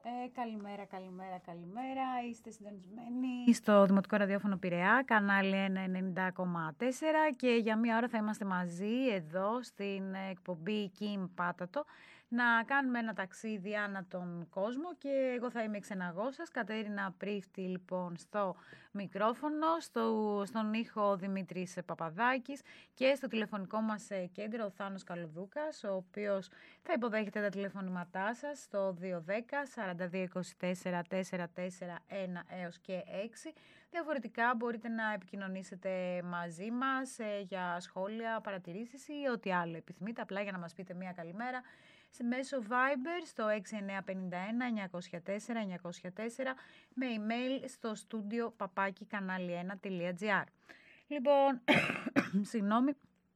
Καλημέρα. Είστε συντονισμένοι στο Δημοτικό Ραδιόφωνο Πειραιά, κανάλι 90,4 και για μία ώρα θα είμαστε μαζί εδώ στην εκπομπή Kim Πάτατο να κάνουμε ένα ταξίδι ανά τον κόσμο και εγώ θα είμαι η ξεναγός σας, Κατέρινα Πρίφτη λοιπόν στο μικρόφωνο, στον ήχο Δημήτρης Παπαδάκης και στο τηλεφωνικό μας κέντρο ο Θάνος Καλοδούκας, ο οποίος θα υποδέχεται τα τηλεφωνήματά σας στο 210 4224 441 έως και 6. Διαφορετικά μπορείτε να επικοινωνήσετε μαζί μας για σχόλια, παρατηρήσεις ή ό,τι άλλο επιθυμείτε, απλά για να μας πείτε μία καλημέρα μέσω Viber στο 6951 904 με email στο studio papaki-kanali1.gr. Λοιπόν, συγγνώμη.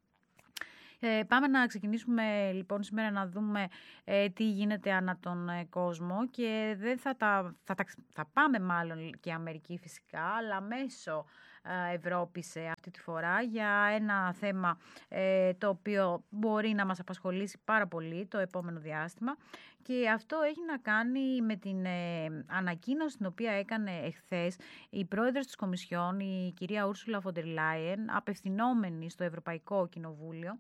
Πάμε να ξεκινήσουμε λοιπόν σήμερα να δούμε τι γίνεται ανά τον κόσμο και δεν θα πάμε μάλλον και Αμερική φυσικά, αλλά μέσω Ευρώπης αυτή τη φορά για ένα θέμα το οποίο μπορεί να μας απασχολήσει πάρα πολύ το επόμενο διάστημα και αυτό έχει να κάνει με την ανακοίνωση την οποία έκανε εχθές η πρόεδρος της Κομισιόν, η κυρία Ούρσουλα Φον ντερ Λάιεν, απευθυνόμενη στο Ευρωπαϊκό Κοινοβούλιο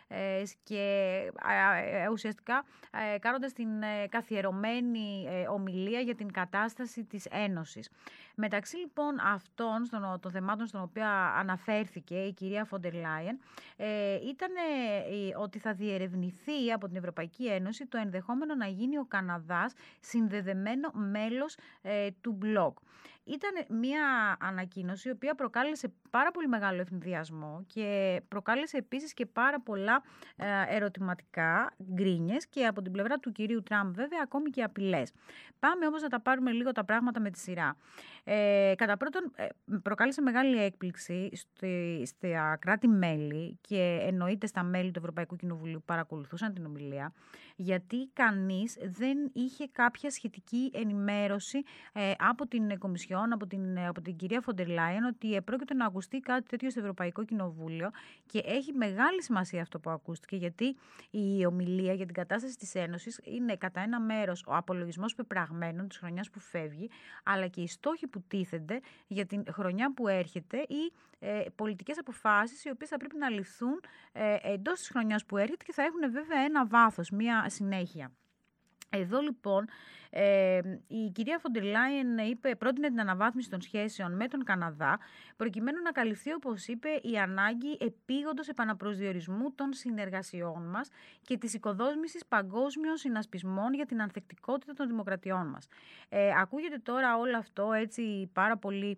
και ουσιαστικά κάνοντας την καθιερωμένη ομιλία για την κατάσταση της Ένωσης. Μεταξύ λοιπόν αυτών των θεμάτων στον οποίο αναφέρθηκε η κυρία Φον ντερ Λάιεν ήταν ότι θα διερευνηθεί από την Ευρωπαϊκή Ένωση το ενδεχόμενο να γίνει ο Καναδάς συνδεδεμένο μέλος του μπλοκ. Ήταν μια ανακοίνωση η οποία προκάλεσε πάρα πολύ μεγάλο ευνηδιασμό και προκάλεσε επίσης και πάρα πολλά ερωτηματικά, γκρίνιες και από την πλευρά του κυρίου Τραμπ βέβαια ακόμη και απειλές. Πάμε όμως να τα πάρουμε λίγο τα πράγματα με τη σειρά. Κατά πρώτον, προκάλεσε μεγάλη έκπληξη στα κράτη-μέλη και εννοείται στα μέλη του Ευρωπαϊκού Κοινοβουλίου που παρακολουθούσαν την ομιλία, γιατί κανείς δεν είχε κάποια σχετική ενημέρωση από την Κομισιόν, από την κυρία Φον ντερ Λάιεν, ότι πρόκειται να ακουστεί κάτι τέτοιο στο Ευρωπαϊκό Κοινοβούλιο και έχει μεγάλη σημασία αυτό που ακούστηκε, γιατί η ομιλία για την κατάσταση της Ένωσης είναι κατά ένα μέρος ο απολογισμός πεπραγμένων της χρονιάς που φεύγει, αλλά και οι στόχοι που τίθενται για την χρονιά που έρχεται ή πολιτικές αποφάσεις οι οποίες θα πρέπει να ληφθούν εντός της χρονιάς που έρχεται και θα έχουν βέβαια ένα βάθος, μία συνέχεια. Εδώ λοιπόν η κυρία Φον ντερ Λάιεν πρότεινε την αναβάθμιση των σχέσεων με τον Καναδά προκειμένου να καλυφθεί, όπως είπε, η ανάγκη επίγοντος επαναπροσδιορισμού των συνεργασιών μας και της οικοδόμησης παγκόσμιων συνασπισμών για την ανθεκτικότητα των δημοκρατιών μας. Ακούγεται τώρα όλο αυτό έτσι πάρα πολύ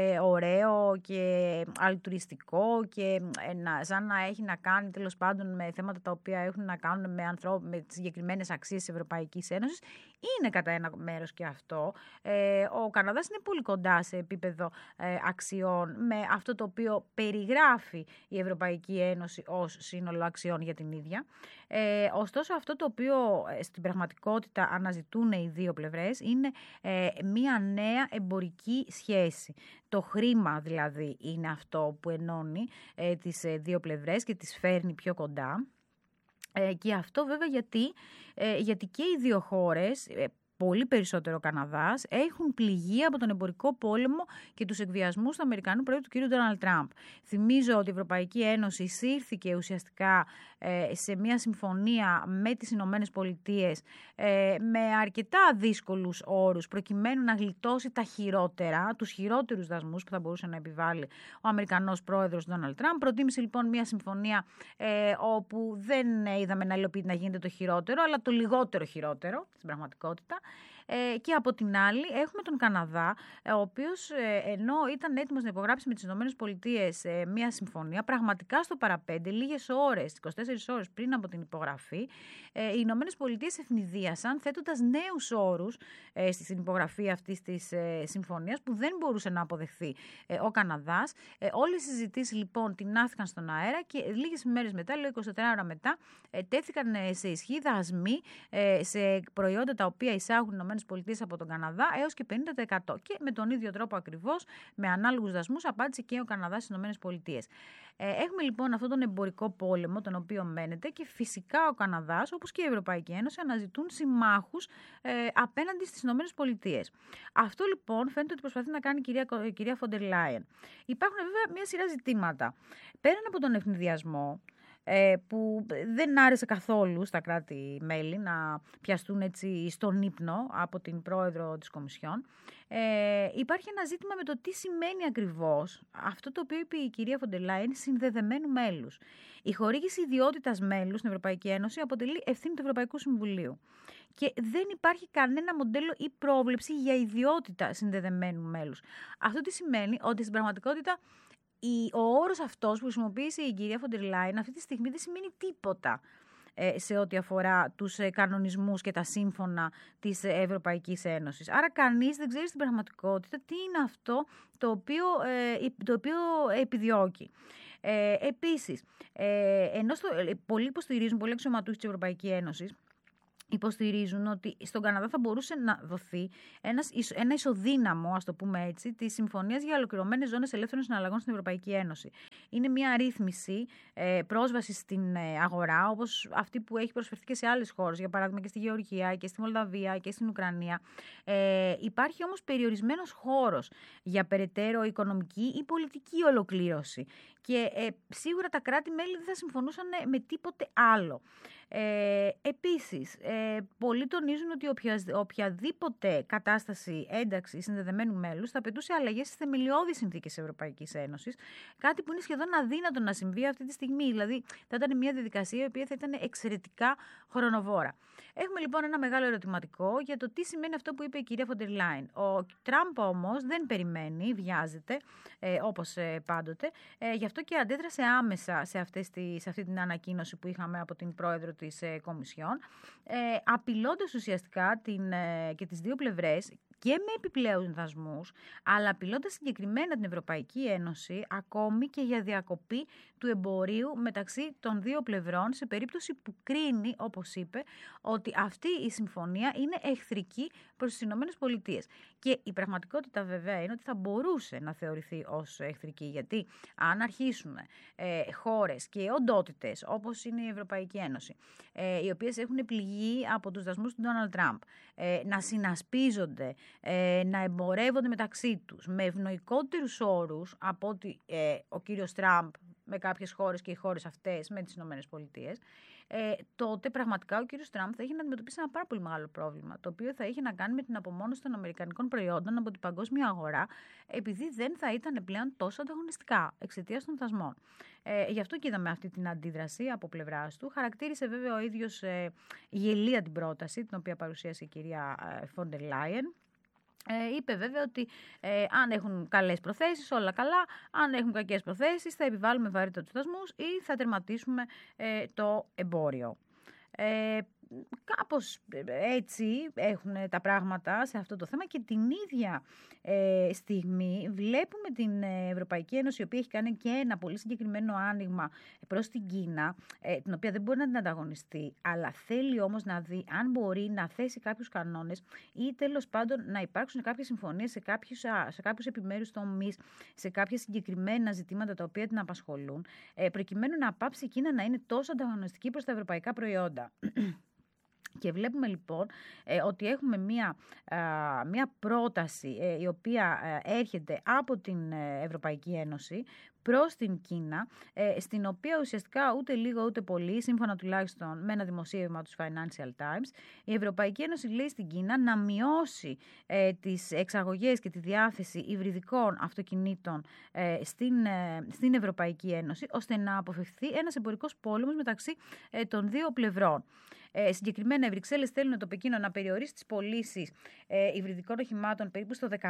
ωραίο και αλτουριστικό και σαν να έχει να κάνει τέλος πάντων με θέματα τα οποία έχουν να κάνουν με τις συγκεκριμένες αξίες της Ευρωπαϊκής Ένωσης. Είναι κατά ένα μέρος και αυτό. Ο Καναδάς είναι πολύ κοντά σε επίπεδο αξιών με αυτό το οποίο περιγράφει η Ευρωπαϊκή Ένωση ως σύνολο αξιών για την ίδια. Ωστόσο αυτό το οποίο στην πραγματικότητα αναζητούν οι δύο πλευρές είναι μια νέα εμπορική σχέση. Το χρήμα δηλαδή είναι αυτό που ενώνει τις δύο πλευρές και τις φέρνει πιο κοντά. Και αυτό βέβαια γιατί και οι δύο χώρες, πολύ περισσότερο ο Καναδάς, έχουν πληγεί από τον εμπορικό πόλεμο και τους εκβιασμούς του Αμερικανού Προέδρου του κ. Ντόναλντ Τραμπ. Θυμίζω ότι η Ευρωπαϊκή Ένωση εισήρθηκε ουσιαστικά σε μια συμφωνία με τις Ηνωμένες Πολιτείες με αρκετά δύσκολους όρους προκειμένου να γλιτώσει τους χειρότερους δασμούς που θα μπορούσε να επιβάλλει ο Αμερικανός Πρόεδρος Ντόναλντ Τραμπ. Προτίμησε λοιπόν μια συμφωνία όπου δεν είδαμε να γίνεται το χειρότερο, αλλά το λιγότερο χειρότερο στην πραγματικότητα. Και από την άλλη έχουμε τον Καναδά, ο οποίος ενώ ήταν έτοιμος να υπογράψει με τις ΗΠΑ μια συμφωνία, πραγματικά στο παραπέντε, λίγες ώρες, 24 ώρες πριν από την υπογραφή, οι ΗΠΑ ευνηδίασαν θέτοντας νέους όρους στην υπογραφή αυτής της συμφωνίας που δεν μπορούσε να αποδεχθεί ο Καναδάς. Όλες οι συζητήσεις λοιπόν τεινάχθηκαν στον αέρα και λίγες μέρες μετά, 24 ώρα μετά, τέθηκαν σε ισχύ δασμοί σε προϊόντα τα οποία εισάγουν οι ΗΠΑ από τον Καναδά έως και 50%. Και με τον ίδιο τρόπο ακριβώς, με ανάλογους δασμούς, απάντησε και ο Καναδάς στις ΗΠΑ. Έχουμε λοιπόν αυτόν τον εμπορικό πόλεμο, τον οποίο μένεται, και φυσικά ο Καναδάς, όπως και η Ευρωπαϊκή Ένωση, αναζητούν συμμάχους απέναντι στις ΗΠΑ. Αυτό λοιπόν φαίνεται ότι προσπαθεί να κάνει η κυρία Φοντερ Λάιεν. Υπάρχουν βέβαια μια σειρά ζητήματα. Πέραν από τον ευνηδιασμό, που δεν άρεσε καθόλου στα κράτη-μέλη να πιαστούν έτσι στον ύπνο από την πρόεδρο της Κομισιόν, υπάρχει ένα ζήτημα με το τι σημαίνει ακριβώς αυτό το οποίο είπε η κυρία Φοντερ Λάιεν, συνδεδεμένου μέλους. Η χορήγηση ιδιότητας μέλους στην Ευρωπαϊκή Ένωση αποτελεί ευθύνη του Ευρωπαϊκού Συμβουλίου. Και δεν υπάρχει κανένα μοντέλο ή πρόβλεψη για ιδιότητα συνδεδεμένου μέλους. Αυτό τι σημαίνει? Ότι στην πραγματικότητα ο όρος αυτός που χρησιμοποίησε η κυρία Φοντερ Λάιεν αυτή τη στιγμή δεν σημαίνει τίποτα σε ό,τι αφορά τους κανονισμούς και τα σύμφωνα της Ευρωπαϊκής Ένωσης. Άρα κανείς δεν ξέρει στην πραγματικότητα τι είναι αυτό το οποίο επιδιώκει. Επίσης, ενώ πολλοί υποστηρίζουν, πολλοί αξιωματούχοι της Ευρωπαϊκής Ένωσης, υποστηρίζουν ότι στον Καναδά θα μπορούσε να δοθεί ένα ισοδύναμο, ας το πούμε έτσι, της Συμφωνίας για Ολοκληρωμένες Ζώνες Ελεύθερων Συναλλαγών στην Ευρωπαϊκή Ένωση. Είναι μια αρρύθμιση πρόσβαση στην αγορά, όπως αυτή που έχει προσφερθεί και σε άλλες χώρες, για παράδειγμα και στη Γεωργία και στη Μολδαβία και στην Ουκρανία. Υπάρχει όμως περιορισμένος χώρος για περαιτέρω οικονομική ή πολιτική ολοκλήρωση. Και σίγουρα τα κράτη-μέλη δεν θα συμφωνούσαν με τίποτε άλλο. Επίσης, πολλοί τονίζουν ότι οποιαδήποτε κατάσταση ένταξη συνδεδεμένου μέλους θα απαιτούσε αλλαγές στις θεμελιώδεις συνθήκες της Ευρωπαϊκής Ένωσης, κάτι που είναι σχεδόν αδύνατο να συμβεί αυτή τη στιγμή. Δηλαδή, θα ήταν μια διαδικασία η οποία θα ήταν εξαιρετικά χρονοβόρα. Έχουμε λοιπόν ένα μεγάλο ερωτηματικό για το τι σημαίνει αυτό που είπε η κυρία Φοντερ Λάιεν. Ο Τραμπ όμως δεν περιμένει, βιάζεται, όπως πάντοτε, γι' αυτό και αντέδρασε άμεσα σε αυτή την ανακοίνωση που είχαμε από την πρόεδρο της Κομισιόν, απειλώντας ουσιαστικά και τις δύο πλευρές και με επιπλέον δασμούς, αλλά απειλώντας συγκεκριμένα την Ευρωπαϊκή Ένωση ακόμη και για διακοπή του εμπορίου μεταξύ των δύο πλευρών, σε περίπτωση που κρίνει, όπως είπε, ότι αυτή η συμφωνία είναι εχθρική προς τις ΗΠΑ. Και η πραγματικότητα βέβαια είναι ότι θα μπορούσε να θεωρηθεί ως εχθρική, γιατί αν αρχίσουν χώρες και οντότητες όπως είναι η Ευρωπαϊκή Ένωση, οι οποίες έχουν πληγεί από τους δασμούς του Ντόναλντ Τραμπ, να συνασπίζονται, να εμπορεύονται μεταξύ τους με ευνοϊκότερους όρους από ότι ο κύριος Τραμπ με κάποιες χώρες και οι χώρες αυτές με τις ΗΠΑ, τότε πραγματικά ο κύριος Τραμπ θα είχε να αντιμετωπίσει ένα πάρα πολύ μεγάλο πρόβλημα, το οποίο θα είχε να κάνει με την απομόνωση των αμερικανικών προϊόντων από την παγκόσμια αγορά, επειδή δεν θα ήταν πλέον τόσο ανταγωνιστικά εξαιτίας των δασμών. Γι' αυτό και είδαμε αυτή την αντίδραση από πλευράς του. Χαρακτήρισε βέβαια ο ίδιος γελία την πρόταση, την οποία παρουσίασε η κυρία Φοντερ Λάιεν. Είπε βέβαια ότι αν έχουν καλές προθέσεις, όλα καλά. Αν έχουν κακές προθέσεις, θα επιβάλλουμε βαρύτητα τους δασμούς ή θα τερματίσουμε το εμπόριο. Κάπως έτσι έχουν τα πράγματα σε αυτό το θέμα και την ίδια στιγμή βλέπουμε την Ευρωπαϊκή Ένωση, η οποία έχει κάνει και ένα πολύ συγκεκριμένο άνοιγμα προς την Κίνα, την οποία δεν μπορεί να την ανταγωνιστεί, αλλά θέλει όμως να δει αν μπορεί να θέσει κάποιους κανόνες ή τέλος πάντων να υπάρξουν κάποιες συμφωνίες σε κάποιους επιμέρους τομείς, σε κάποια συγκεκριμένα ζητήματα τα οποία την απασχολούν, προκειμένου να πάψει η Κίνα να είναι τόσο ανταγωνιστική προς τα ευρωπαϊκά προϊόντα. Και βλέπουμε λοιπόν ότι έχουμε μία πρόταση η οποία έρχεται από την Ευρωπαϊκή Ένωση προς την Κίνα, στην οποία ουσιαστικά ούτε λίγο ούτε πολύ, σύμφωνα τουλάχιστον με ένα δημοσίευμα του Financial Times, η Ευρωπαϊκή Ένωση λέει στην Κίνα να μειώσει τις εξαγωγές και τη διάθεση υβριδικών αυτοκινήτων στην Ευρωπαϊκή Ένωση, ώστε να αποφευθεί ένας εμπορικός πόλεμος μεταξύ των δύο πλευρών. Συγκεκριμένα, οι Βρυξέλλες θέλουν το Πεκίνο να περιορίσει τις πωλήσεις υβριδικών οχημάτων περίπου στο 15%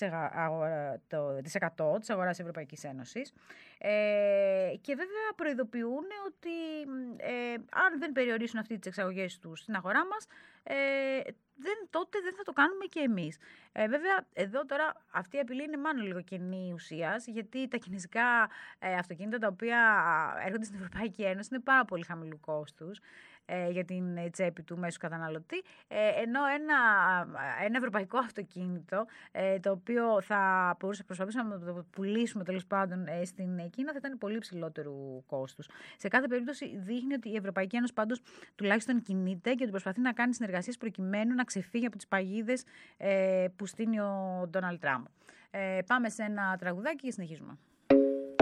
της αγοράς της Ευρωπαϊκής Ένωσης. Και βέβαια προειδοποιούν ότι αν δεν περιορίσουν αυτή τις εξαγωγές τους στην αγορά μας, τότε δεν θα το κάνουμε και εμείς. Βέβαια, εδώ τώρα αυτή η απειλή είναι μάλλον λίγο κενή ουσίας, γιατί τα κινέζικα αυτοκίνητα τα οποία έρχονται στην Ευρωπαϊκή Ένωση είναι πάρα πολύ χαμηλού κόστους. για την τσέπη του μέσου καταναλωτή, ενώ ένα ευρωπαϊκό αυτοκίνητο, το οποίο θα προσπαθούσαμε να το πουλήσουμε τέλος πάντων στην Κίνα, θα ήταν πολύ ψηλότερου κόστους. Σε κάθε περίπτωση δείχνει ότι η Ευρωπαϊκή Ένωση πάντως τουλάχιστον κινείται και ότι προσπαθεί να κάνει συνεργασίες προκειμένου να ξεφύγει από τις παγίδες που στείνει ο Ντόναλντ Τραμπ. Πάμε σε ένα τραγουδάκι και συνεχίζουμε.